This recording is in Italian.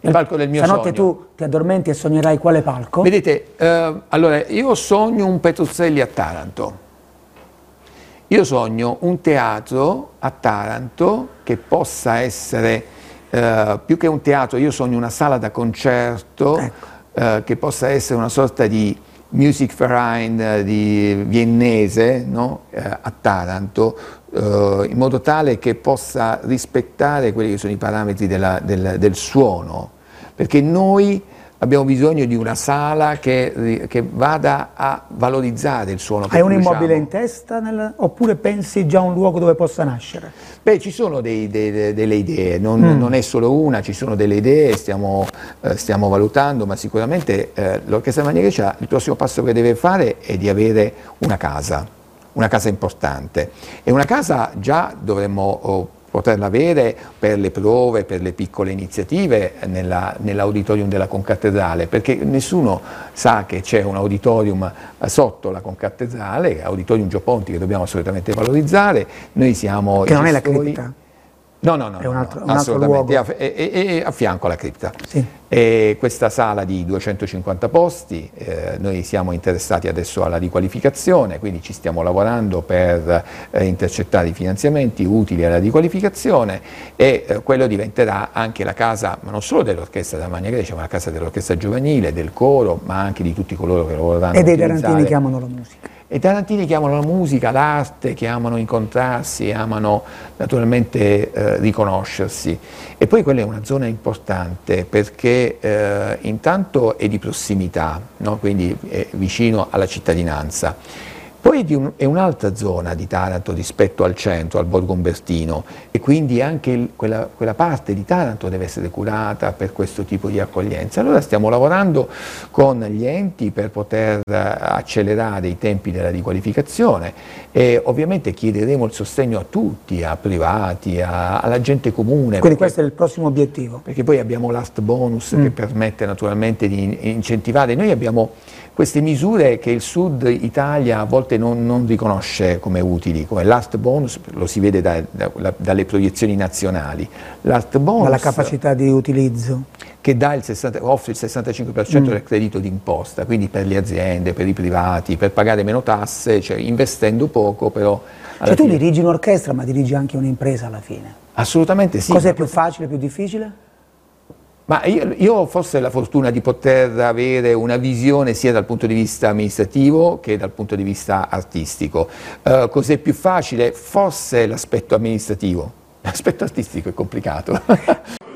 Il palco del mio sogno. Stanotte tu ti addormenti e sognerai quale palco? Vedete, allora io sogno un Petruzzelli a Taranto. Io sogno un teatro a Taranto che possa essere, più che un teatro, io sogno una sala da concerto, ecco, che possa essere una sorta di Musikverein di viennese, no? A Taranto, in modo tale che possa rispettare quelli che sono i parametri del suono, perché noi abbiamo bisogno di una sala che vada a valorizzare il suono che Hai un immobile produciamo. in testa oppure pensi già a un luogo dove possa nascere? Beh, ci sono delle idee, non è solo una, ci sono delle idee, stiamo valutando, ma sicuramente l'Orchestra Della Magna Grecia il prossimo passo che deve fare è di avere una casa importante, e una casa già dovremmo poterla avere per le prove, per le piccole iniziative nell'auditorium della Concattedrale, perché nessuno sa che c'è un auditorium sotto la Concattedrale, Auditorium Gio Ponti, che dobbiamo assolutamente valorizzare. Noi siamo che non gestori... è la cripta? No, è un altro assolutamente, luogo. è a fianco alla cripta. Sì. E questa sala di 250 posti, noi siamo interessati adesso alla riqualificazione, quindi ci stiamo lavorando per intercettare i finanziamenti utili alla riqualificazione, e quello diventerà anche la casa, ma non solo dell'Orchestra della Magna Grecia, ma la casa dell'orchestra giovanile, del coro, ma anche di tutti coloro che lavoreranno. E dei tarantini che amano la musica. E i tarantini che amano la musica, l'arte, che amano incontrarsi, amano naturalmente riconoscersi. E poi quella è una zona importante perché intanto è di prossimità, no? Quindi è vicino alla cittadinanza. Poi è un'altra zona di Taranto rispetto al centro, al Borgo Umbertino, e quindi anche quella parte di Taranto deve essere curata per questo tipo di accoglienza. Allora stiamo lavorando con gli enti per poter accelerare i tempi della riqualificazione, e ovviamente chiederemo il sostegno a tutti, a privati, alla gente comune. Quindi questo è il prossimo obiettivo. Perché poi abbiamo l'Art Bonus che permette naturalmente di incentivare. Noi abbiamo queste misure che il Sud Italia a volte non riconosce come utili, come l'Art Bonus, lo si vede dalle proiezioni nazionali. L'Art Bonus, dalla capacità di utilizzo, che offre il 65% del credito d'imposta, quindi per le aziende, per i privati, per pagare meno tasse, cioè investendo poco, però... Cioè tu dirigi un'orchestra, ma dirigi anche un'impresa alla fine? Assolutamente sì. Cos'è più facile, più difficile? Ma io ho forse la fortuna di poter avere una visione sia dal punto di vista amministrativo che dal punto di vista artistico. Cos'è più facile? Forse l'aspetto amministrativo. L'aspetto artistico è complicato.